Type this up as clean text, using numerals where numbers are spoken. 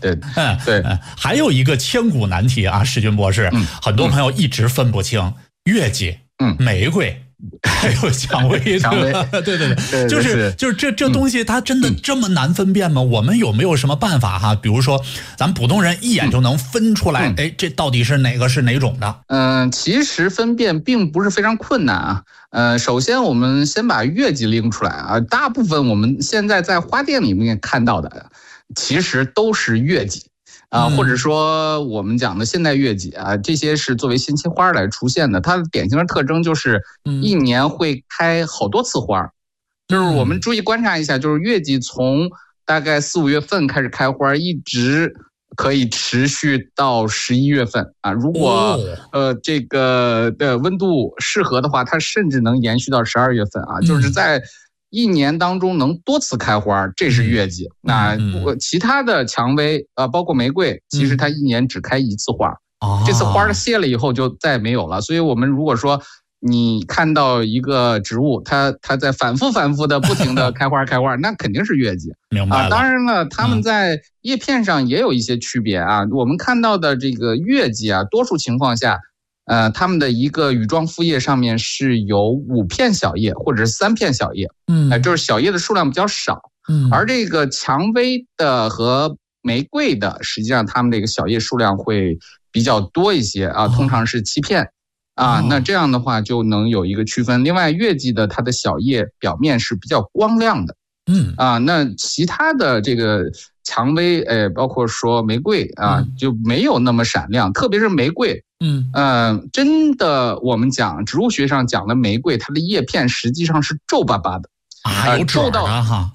对，对。 还有一个千古难题啊，史军博士，很多朋友一直分不清月季、玫瑰。还有蔷薇，对，就是这东西，它真的这么难分辨吗？我们有没有什么办法哈？比如说，咱们普通人一眼就能分出来，这到底是哪个是哪种的？ 其实分辨并不是非常困难啊。首先我们先把月季拎出来啊，大部分我们现在在花店里面看到的，其实都是月季。或者说我们讲的现代月季啊，这些是作为新期花来出现的。它的典型的特征就是一年会开好多次花，就是我们注意观察一下，就是月季从大概4、5月份开始开花，一直可以持续到11月份啊。如果这个的温度适合的话，它甚至能延续到12月份啊，就是在一年当中能多次开花，这是月季。那其他的蔷薇包括玫瑰，其实它一年只开一次花，这次花谢了以后就再没有了。所以我们如果说你看到一个植物，它在反复的不停的开花，那肯定是月季。 明白了。 当然了，它们在叶片上也有一些区别啊。我们看到的这个月季啊，多数情况下它们的一个羽状复叶上面是有5片小叶或者是3片小叶，就是小叶的数量比较少。而这个蔷薇的和玫瑰的，实际上它们这个小叶数量会比较多一些啊，通常是7片啊。那这样的话就能有一个区分。另外，月季的它的小叶表面是比较光亮的，那其他的这个蔷薇，包括说玫瑰啊，就没有那么闪亮，特别是玫瑰。真的，我们讲植物学上讲的玫瑰，它的叶片实际上是皱巴巴的有褶的哈，